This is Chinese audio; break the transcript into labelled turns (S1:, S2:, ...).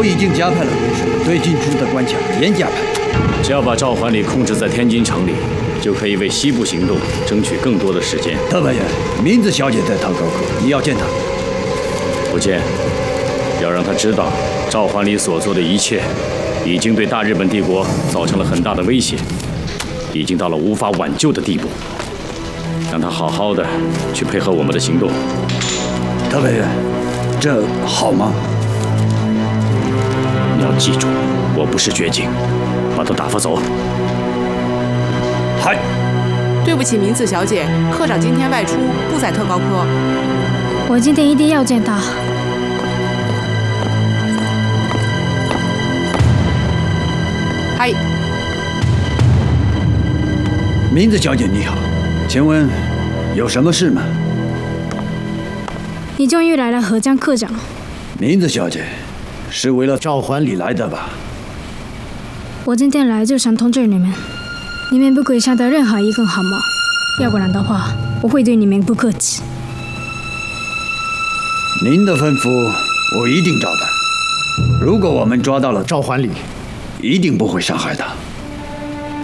S1: 我已经加派了人手，对进出的关卡严加排。
S2: 只要把赵桓礼控制在天津城里，就可以为西部行动争取更多的时间。
S1: 特派员，明子小姐在唐高科，你要见她。
S2: 不见，要让她知道，赵桓礼所做的一切，已经对大日本帝国造成了很大的威胁，已经到了无法挽救的地步。让她好好的去配合我们的行动。
S1: 特派员，这好吗？
S2: 你要记住，我不是绝境，把他打发走。
S1: 嗨，
S3: 对不起，明子小姐，科长今天外出，不在特高科。
S4: 我今天一定要见他。
S3: 嗨，
S1: 明子小姐你好，请问有什么事吗？
S4: 你终于来了，河江科长。
S1: 明子小姐，是为了赵桓礼来的吧？
S4: 我今天来就想通知你们，你们不可以伤到任何一根汗毛，要不然的话，我会对你们不客气。
S1: 您的吩咐我一定照办。如果我们抓到了赵桓礼，一定不会伤害他。